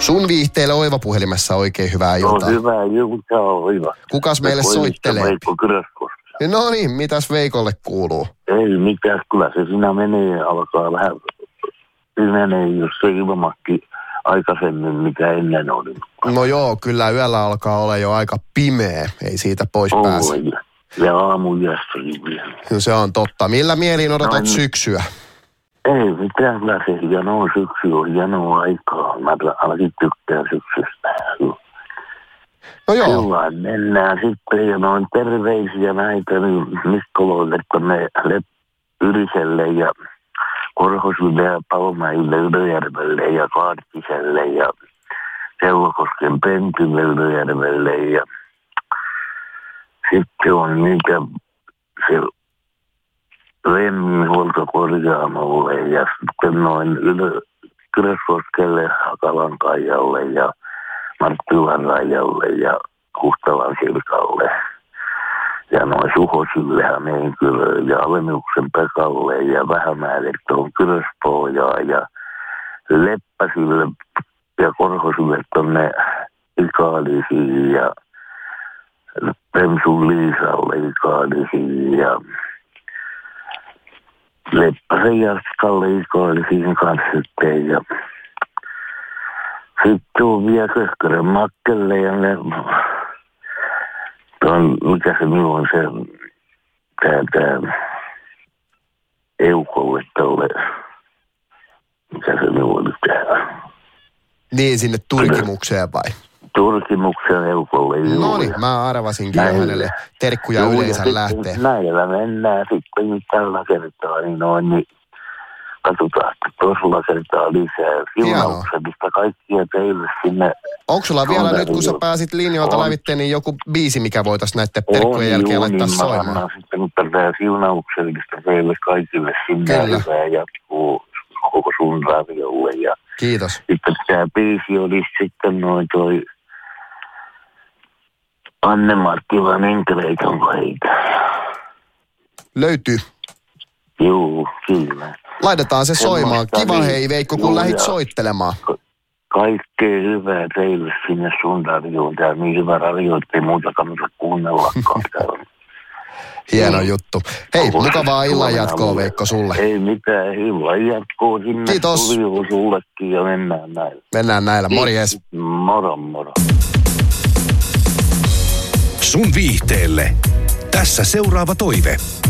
Sun viihteelle Oiva puhelimessa oikein hyvää iltaa. No hyvää iltaa, Oiva. Kukas meille soittelee? Veikko Kyröskoski. No niin, mitäs Veikolle kuuluu? Ei mitään, kyllä se siinä menee, alkaa vähän, menee jos se ilmakki aikaisemmin, mitä ennen oli. No joo, kyllä yöllä alkaa olla jo aika pimeä, ei siitä pois pääse. Ja aamujästäkin vielä. No se on totta. Millä mielin odotat syksyä? Ei mitään, kyllä se hienoa syksy on hienoa aikaa. Mä ainakin tykkään syksystä. No joo. Silloin mennään sitten ja noin terveisiä näitä niin Mikkoloille tonne Yriselle ja Korhosille ja Palmaille, Ylöjärvelle ja Kaartiselle ja Kellokosken Pentylle Ylöjärvelle ja sitten on niitä se Lemminhuoltokorjaamolle ja sitten noin Kyröskoskelle, Hakalan Kaijalle ja Marttilan Rajalle ja Huhtalan Sirkalle. Ja noin Suhosille, Hämeenkyröön ja Alennuksen Pekalle ja Vähämäelle tuon Kyröspoojaan ja Leppäsille ja Korhosille tuonne Ikaalisiin ja Pensun Liisalle Ikaalisiin ja Leppäsen Jaskalle Ikaalisiin kanssa sitten ja sitten on vielä Köhkörön Makkelle ja ne mikä se minun on se tää Eukolle tolle, mikä se minun on nyt tää. Niin, sinne Turkimukseen vai? Turkimukseen Eukolle. No niin, mä arvasinkin jo hänelle terkkuja yleensä lähtee. Näillä mennään sitten tällä kertaa, niin katsotaan, että toisella kertaa lisää siunauksellista kaikkia teille sinne. Onko sulla vielä nyt, kun sä pääsit linjoilta lävitteen, niin joku biisi, mikä voitaisiin näiden terkkujen jälkeen laittaa soimaan? Mä annan sitten tätä siunauksellista teille kaikille sinne. Hyvää jatkuu koko sun radiolle. Ja kiitos. sitten tämä biisi olisi sitten noin toi Anne Marttilan Enkeleitä, onko heitä? Löytyy. Joo, kyllä. Laitetaan se soimaan. Kiva hei Veikko, kun lähit soittelemaan. Kaikkea hyvää teille sinne sun radioon. Tää on niin hyvä radio, ettei muuta kannata kuunnellakaan täällä. Hieno juttu. Hei, mukavaa illan jatkoa Veikko sulle. Ei mitään, illan jatkoa sinne. Kiitos. Sullekin ja mennään näillä. Mennään näillä, morjes. Moro, moro. Sun viihteelle. Tässä seuraava toive.